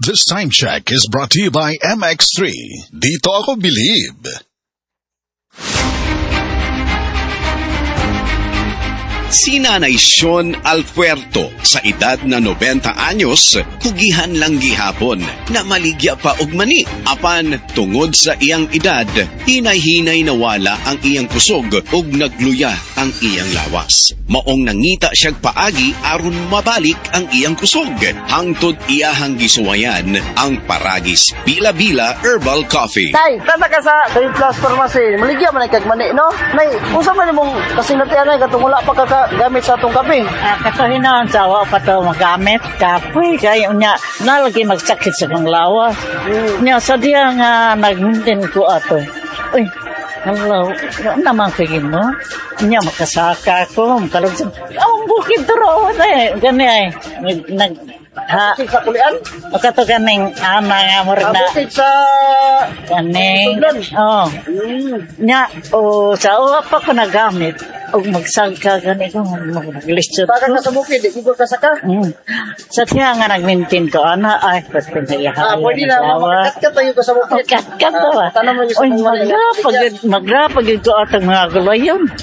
This time check is brought to you by MX3. Dito ako believe. Si Nanay Sean Alfuerto sa edad na 90 anyos, kugihan lang gihapon na maligya pa og mani. Apan tungod sa iyang edad, hinay-hinay nawala ang iyang kusog ug nagluya ang iyang lawas. Maong nangita siyag paagi aron mabalik ang iyang kusog. Hangtod iyahang gisuwayan ang Paragis Bila-Bila Herbal Coffee. Tay, tata ka sa Trade Plus Pharmacy. Maligya man ay kagmani, no? Nay, usa man imong kasinatian ay katong wala pa gamit sa atong kape. Katuhinan sa awa pa ito magamit. Kapoy, kaya niya nalagi magsakit sa kong lawas. Niya sa diya nga nag-maintain ko ato. Uy, hello, naman pigin mo? Niya makasaka ko, makalagsan. Ang bukid turo, gani ay. Sa kulian? Kato ganing ana nga mo rin na. Bukid sa... Ganing. Oo. Nya, sa uwa pa ko nagamit. O magsagka gani ko, mag-listut ko. Taka ka sa bukid, di ko kasaka? Sa tiya nga nag-maintain ko, ana, ay, pwede na ihahayan. Pwede na, makakat tayo ka sa bukid. Kakat ba? Tanong mo yung sa mga magrapag ko atang mga gulayon.